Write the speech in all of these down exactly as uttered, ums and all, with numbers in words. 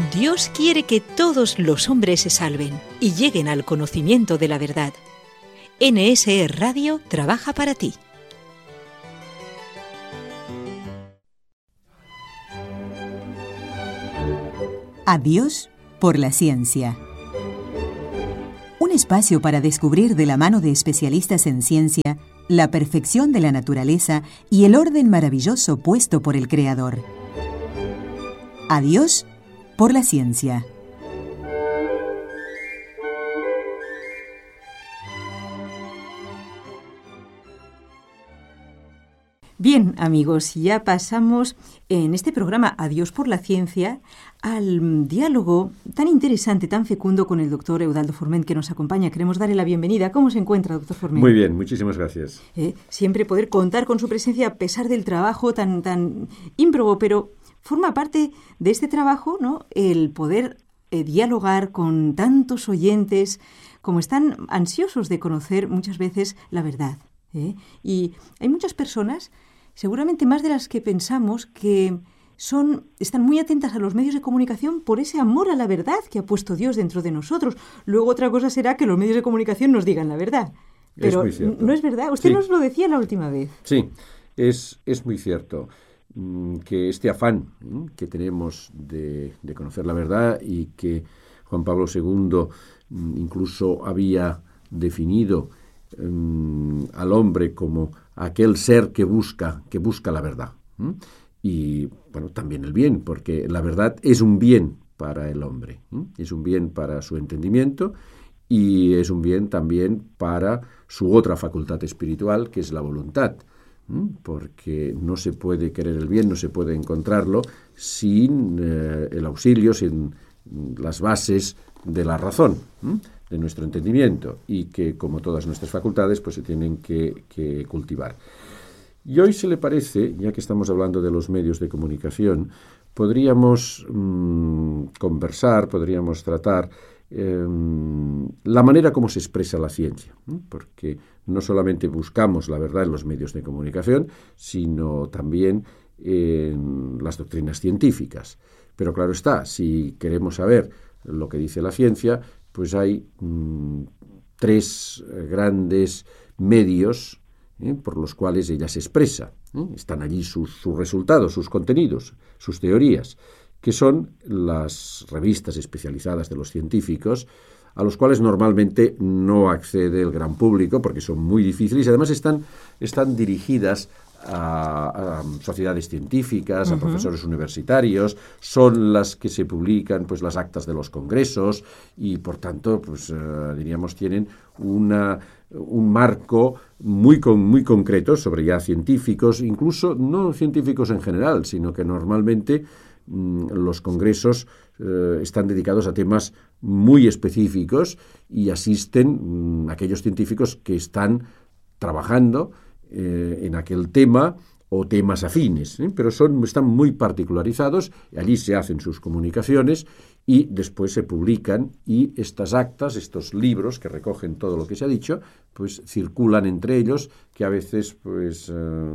Dios quiere que todos los hombres se salven y lleguen al conocimiento de la verdad. N S E Radio trabaja para ti. Adiós por la ciencia. Un espacio para descubrir de la mano de especialistas en ciencia la perfección de la naturaleza y el orden maravilloso puesto por el Creador. Adiós por la ciencia. Bien, amigos, ya pasamos en este programa Adiós por la ciencia al diálogo tan interesante, tan fecundo con el doctor Eudaldo Forment, que nos acompaña. Queremos darle la bienvenida. ¿Cómo se encuentra, doctor Forment? Muy bien, muchísimas gracias. Eh, siempre poder contar con su presencia a pesar del trabajo tan, tan ímprobo, pero forma parte de este trabajo, ¿no?, el poder eh, dialogar con tantos oyentes como están ansiosos de conocer muchas veces la verdad. ¿eh? Y hay muchas personas, seguramente más de las que pensamos, que son, están muy atentas a los medios de comunicación por ese amor a la verdad que ha puesto Dios dentro de nosotros. Luego otra cosa será que los medios de comunicación nos digan la verdad. Pero es muy cierto. No es verdad. Usted sí. nos lo decía la última vez. Sí, es, es muy cierto mmm, que este afán mmm, que tenemos de, de conocer la verdad, y que Juan Pablo segundo mmm, incluso había definido mmm, al hombre como aquel ser que busca, que busca la verdad. ¿Mm? Y, bueno, también el bien, porque la verdad es un bien para el hombre. ¿Mm? Es un bien para su entendimiento y es un bien también para su otra facultad espiritual, que es la voluntad. ¿Mm? Porque no se puede querer el bien, no se puede encontrarlo sin eh, el auxilio, sin las bases de la razón, ¿Mm? de nuestro entendimiento, y que, como todas nuestras facultades, pues se tienen que, que cultivar. Y hoy, se le parece, ya que estamos hablando de los medios de comunicación, podríamos mmm, conversar, podríamos tratar eh, la manera como se expresa la ciencia, ¿eh? Porque no solamente buscamos la verdad en los medios de comunicación, sino también en las doctrinas científicas. Pero claro está, si queremos saber lo que dice la ciencia, pues hay mmm, tres eh, grandes medios ¿eh? por los cuales ella se expresa. ¿eh? Están allí sus, sus resultados, sus contenidos, sus teorías, que son las revistas especializadas de los científicos, a los cuales normalmente no accede el gran público porque son muy difíciles y además están, están dirigidas A, a sociedades científicas, uh-huh. a profesores universitarios, son las que se publican, pues, las actas de los congresos, y por tanto, pues, uh, diríamos, tienen una, un marco muy, con, muy concreto sobre ya científicos, incluso no científicos en general, sino que normalmente mmm, los congresos uh, están dedicados a temas muy específicos y asisten mmm, aquellos científicos que están trabajando Eh, en aquel tema o temas afines, ¿eh? pero son, están muy particularizados, allí se hacen sus comunicaciones y después se publican, y estas actas, estos libros que recogen todo lo que se ha dicho, pues circulan entre ellos, que a veces, pues, eh,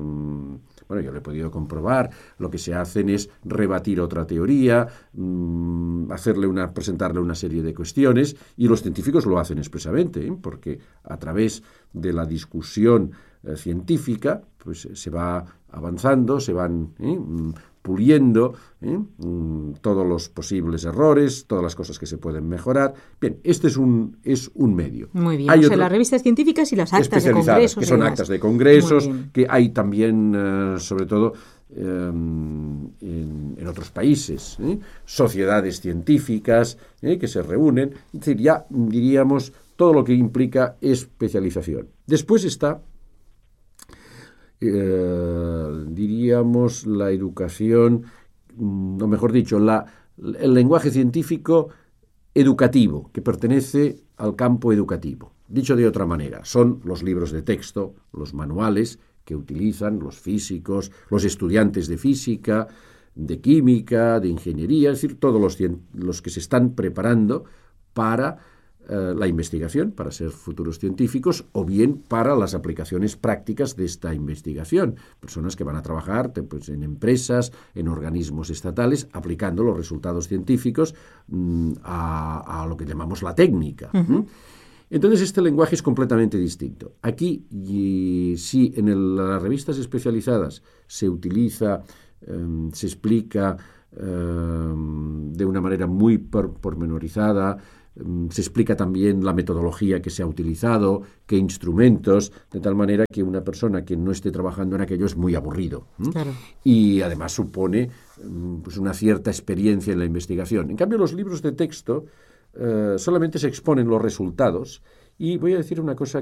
bueno, yo lo he podido comprobar, lo que se hacen es rebatir otra teoría, mmm, hacerle una, presentarle una serie de cuestiones, y los científicos lo hacen expresamente, ¿eh? porque a través de la discusión eh, científica, pues se va avanzando, se van ¿eh? puliendo ¿eh? todos los posibles errores, todas las cosas que se pueden mejorar. Bien, este es un, es un medio. Muy bien, hay o sea, las revistas científicas y las actas de congresos. Que son actas de congresos, que hay también, eh, sobre todo, eh, en, en otros países, ¿eh? sociedades científicas ¿eh? que se reúnen, es decir, ya diríamos todo lo que implica especialización. Después está Eh, diríamos la educación, o mejor dicho, la, el lenguaje científico educativo, que pertenece al campo educativo. Dicho de otra manera, son los libros de texto, los manuales que utilizan los físicos, los estudiantes de física, de química, de ingeniería, es decir, todos los, los que se están preparando para eh, la investigación, para ser futuros científicos, o bien para las aplicaciones prácticas de esta investigación. Personas que van a trabajar pues, en empresas, en organismos estatales, aplicando los resultados científicos mmm, a, a lo que llamamos la técnica. Uh-huh. Entonces, este lenguaje es completamente distinto. Aquí, y, sí, en el, las revistas especializadas se utiliza, eh, se explica eh, de una manera muy por, pormenorizada, eh, se explica también la metodología que se ha utilizado, qué instrumentos, de tal manera que una persona que no esté trabajando en aquello es muy aburrido. ¿eh? Claro. Y además supone pues, una cierta experiencia en la investigación. En cambio, los libros de texto Uh, solamente se exponen los resultados y voy a decir una cosa